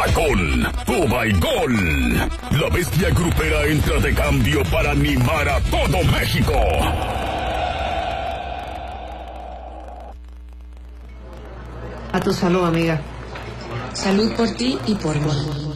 con Toma y Gol. La bestia grupera entra de cambio para animar a todo México. A tu salud, amiga. Salud por ti y por mí.